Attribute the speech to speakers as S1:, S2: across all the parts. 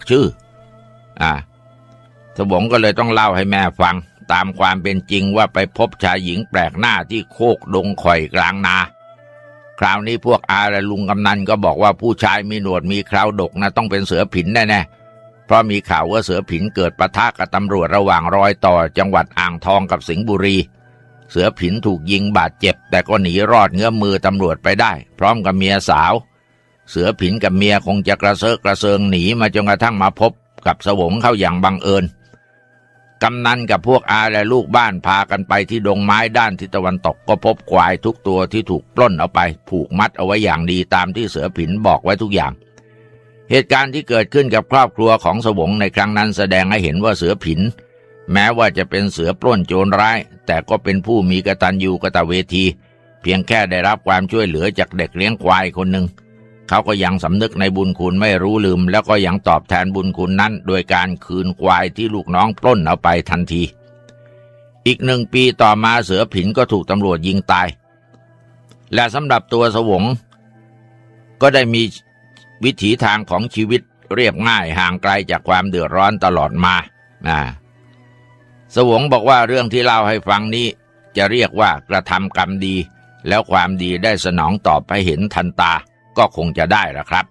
S1: ชื่อสวงก็เลยต้องเล่าให้แม่ฟังตามความเป็นจริงว่าไปพบชายหญิงแปลกหน้าที่โคกดงข่อยกลางนาคราวนี้พวกอาและลุงกำนันก็บอกว่าผู้ชายมีหนวดมีเคราดกนะต้องเป็นเสือผินแน่ๆเพราะมีข่าวว่าเสือผินเกิดปะทะกับตำรวจระหว่างรอยต่อจังหวัดอ่างทองกับสิงห์บุรีเสือผินถูกยิงบาดเจ็บแต่ก็หนีรอดเงื้อมมือตำรวจไปได้พร้อมกับเมียสาวเสือผินกับเมียคงจะกระเซาะกระเซิงหนีมาจนกระทั่งมาพบกับสวงเข้าอย่างบังเอิญกำนันกับพวกอาและลูกบ้านพากันไปที่ดงไม้ด้านทิศตะวันตกก็พบควายทุกตัวที่ถูกปล้นเอาไปผูกมัดเอาไว้อย่างดีตามที่เสือผินบอกไว้ทุกอย่างเหตุการณ์ที่เกิดขึ้นกับครอบครัวของสวงในครั้งนั้นแสดงให้เห็นว่าเสือผินแม้ว่าจะเป็นเสือปล้นโจรร้ายแต่ก็เป็นผู้มีกตัญญูกตเวทีเพียงแค่ได้รับความช่วยเหลือจากเด็กเลี้ยงควายคนหนึ่งเขาก็ยังสำนึกในบุญคุณไม่รู้ลืมแล้วก็ยังตอบแทนบุญคุณนั้นโดยการคืนควายที่ลูกน้องปล้นเอาไปทันทีอีก1 ปีต่อมาเสือผินก็ถูกตำรวจยิงตายและสำหรับตัวสวงก็ได้มีวิถีทางของชีวิตเรียบง่ายห่างไกลจากความเดือดร้อนตลอดมาสวงบอกว่าเรื่องที่เล่าให้ฟังนี้จะเรียกว่ากระทำกรรมดีแล้วความดีได้สนองตอบให้เห็นทันตาก็คงจะได้ละครับ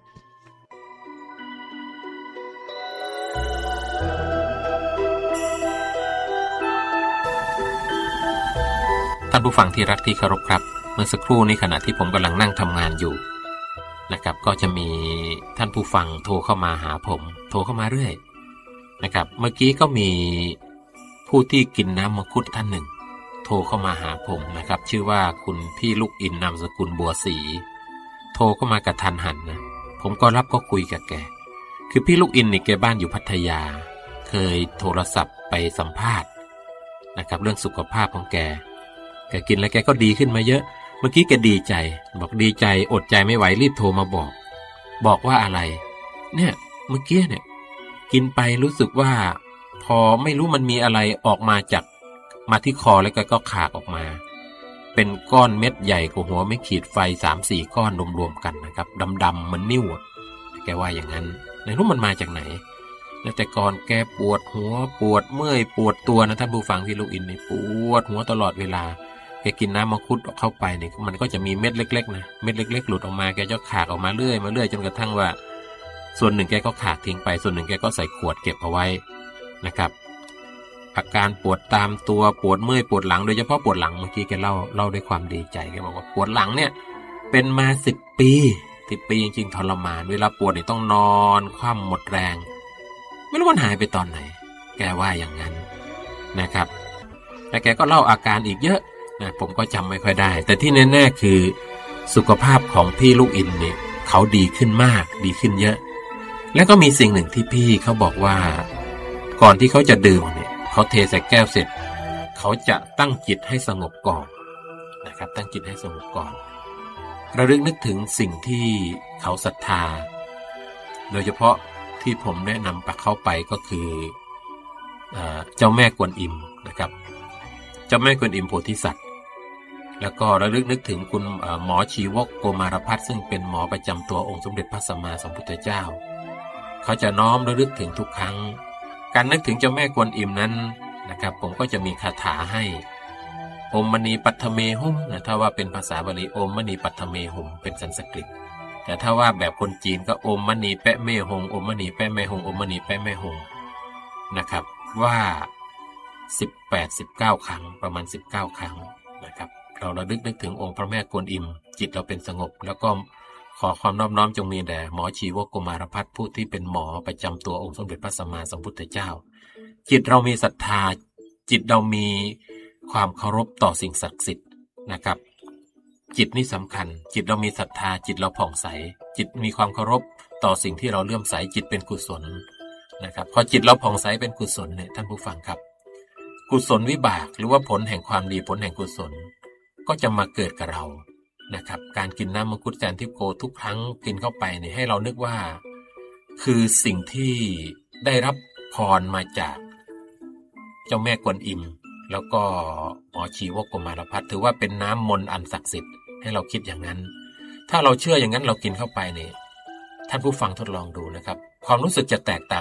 S2: ท่านผู้ฟังที่รักที่เคารพครับเมื่อสักครู่นี้ขณะที่ผมกำลังนั่งทำงานอยู่นะครับก็จะมีท่านผู้ฟังโทรเข้ามาหาผมโทรเข้ามาเรื่อยนะครับเมื่อกี้ก็มีผู้ที่กินน้ำมังคุดท่านหนึ่งโทรเข้ามาหาผมนะครับชื่อว่าคุณพี่ลูกอินนามสกุลบัวศรีโทรเข้ามากระทันหันนะผมก็รับก็คุยกับแกคือพี่ลูกอินนี่แกบ้านอยู่พัทยาเคยโทรศัพท์ไปสัมภาษณ์นะครับเรื่องสุขภาพของแกกินแล้วแกก็ดีขึ้นมาเยอะเมื่อกี้แกดีใจบอกดีใจอดใจไม่ไหวรีบโทรมาบอกว่าอะไรเนี่ยเมื่อกี้เนี่ยกินไปรู้สึกว่าพอไม่รู้มันมีอะไรออกมาจากมาที่คอแล้วก็ขากออกมาเป็นก้อนเม็ดใหญ่กว่าหัวไม่ขีดไฟ 3-4 ก้อนรวมๆกันนะครับดำๆเหมือนนิ้วแกว่าอย่างนั้นไม่รู้มันมาจากไหนแต่ก่อนแกปวดหัวปวดเมื่อยปวดตัวนะท่านผู้ฟังพี่ลูกอินนี่ปวดหัวตลอดเวลาแกกินน้ำมังคุดเข้าไปเนี่ยมันก็จะมีเม็ดเล็กๆนะเม็ดเล็กๆหลุดออกมาแกจะขากออกมาเรื่อยจนกระทั่งว่าส่วนหนึ่งแกก็ขากทิ้งไปส่วนหนึ่งแกก็ใส่ขวดเก็บเอาไว้นะครับอาการปวดตามตัวปวดเมื่อยปวดหลังโดยเฉพาะปวดหลังเมื่อกี้แกเล่าด้วยความดีใจแกบอกว่าปวดหลังเนี่ยเป็นมา10 ปีจริงๆทรมานเวลาปวดนี่ต้องนอนคว่ำหมดแรงไม่รู้มันหายไปตอนไหนแกว่าอย่างนั้นนะครับแต่แกก็เล่าอาการอีกเยอะนะผมก็จำไม่ค่อยได้แต่ที่แน่ๆคือสุขภาพของพี่ลูกอินเนี่ยเขาดีขึ้นมากดีขึ้นเยอะแล้วก็มีสิ่งหนึ่งที่พี่เขาบอกว่าก่อนที่เขาจะดื่มเนี่ยเขาเทใส่แก้วเสร็จเขาจะตั้งจิตให้สงบก่อนนะครับตั้งจิตให้สงบก่อนระลึกนึกถึงสิ่งที่เขาศรัทธาโดยเฉพาะที่ผมแนะนำเข้าไปก็คือเจ้าแม่กวนอิมนะครับเจ้าแม่กวนอิมโพธิสัตว์แล้วก็ระลึกนึกถึงคุณหมอชีวกโกมารพัฒน์ซึ่งเป็นหมอประจำตัวองค์สมเด็จพระสัมมาสัมพุทธเจ้าเขาจะน้อมระลึกถึงทุกครั้งการนึกถึงเจ้าแม่กวนอิมนั้นนะครับผมก็จะมีคาถาให้โอมมณีปัทเมหุมนะถ้าว่าเป็นภาษาบาลีโอมมณีปัทเมหุมเป็นสันสกฤตแต่ถ้าว่าแบบคนจีนก็โอมมณีแปะเมหงโอมมณีแปะเมหงโอมมณีแปะเมหงนะครับว่า18-19 ครั้งประมาณ19 ครั้งนะครับเราระลึกนึกถึงองค์พระแม่กวนอิมจิตเราเป็นสงบแล้วก็ขอความนอบน้อมจงมีแด่หมอชีวกโกมารพัฒน์ผู้ที่เป็นหมอประจำตัวองค์สมเด็จพระสัมมาสัมพุทธเจ้าจิตเรามีศรัทธาจิตเรามีความเคารพต่อสิ่งศักดิ์สิทธิ์นะครับจิตนี่สำคัญจิตเรามีศรัทธาจิตเราผ่องใสจิตมีความเคารพต่อสิ่งที่เราเลื่อมใสจิตเป็นกุศลนะครับพอจิตเราผ่องใสเป็นกุศลเนี่ยท่านผู้ฟังครับกุศลวิบากหรือว่าผลแห่งความดีผลแห่งกุศลก็จะมาเกิดกับเรานะครับการกินน้ำมังคุดแสนทิพโกทุกครั้งกินเข้าไปเนี่ยให้เรานึกว่าคือสิ่งที่ได้รับพรมาจากเจ้าแม่กวนอิมแล้วก็หมอชีวกโกมารพัฒน์ถือว่าเป็นน้ำมนต์อันศักดิ์สิทธิ์ให้เราคิดอย่างนั้นถ้าเราเชื่ออย่างนั้นเรากินเข้าไปเนี่ยท่านผู้ฟังทดลองดูนะครับความรู้สึกจะแตกต่าง